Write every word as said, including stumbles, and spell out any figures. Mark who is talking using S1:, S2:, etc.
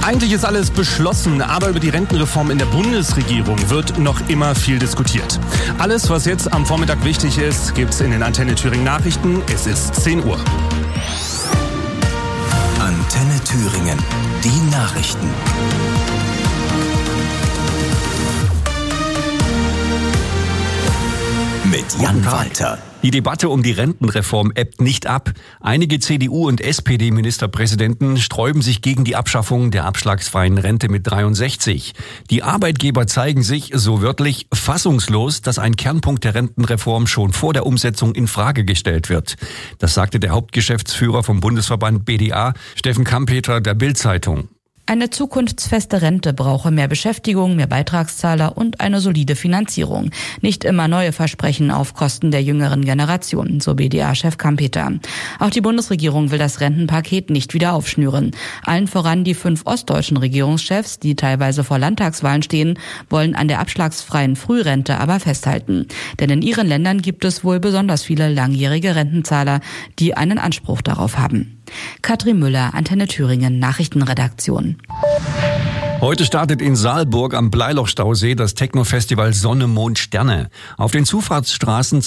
S1: Eigentlich ist alles beschlossen, aber über die Rentenreform in der Bundesregierung wird noch immer viel diskutiert. Alles, was jetzt am Vormittag wichtig ist, gibt's in den Antenne Thüringen Nachrichten. Es ist zehn Uhr.
S2: Antenne Thüringen, die Nachrichten. Mit Jan Walter.
S3: Die Debatte um die Rentenreform ebbt nicht ab. Einige C D U- und S P D-Ministerpräsidenten sträuben sich gegen die Abschaffung der abschlagsfreien Rente mit dreiundsechzig. Die Arbeitgeber zeigen sich, so wörtlich, fassungslos, dass ein Kernpunkt der Rentenreform schon vor der Umsetzung in Frage gestellt wird. Das sagte der Hauptgeschäftsführer vom Bundesverband B D A, Steffen Kampeter, der Bild-Zeitung.
S4: Eine zukunftsfeste Rente brauche mehr Beschäftigung, mehr Beitragszahler und eine solide Finanzierung. Nicht immer neue Versprechen auf Kosten der jüngeren Generation, so B D A-Chef Kampeter. Auch die Bundesregierung will das Rentenpaket nicht wieder aufschnüren. Allen voran die fünf ostdeutschen Regierungschefs, die teilweise vor Landtagswahlen stehen, wollen an der abschlagsfreien Frührente aber festhalten. Denn in ihren Ländern gibt es wohl besonders viele langjährige Rentenzahler, die einen Anspruch darauf haben. Katrin Müller, Antenne Thüringen, Nachrichtenredaktion.
S3: Heute startet in Saalburg am Bleilochstausee das Techno-Festival Sonne, Mond, Sterne. Auf den Zufahrtsstraßen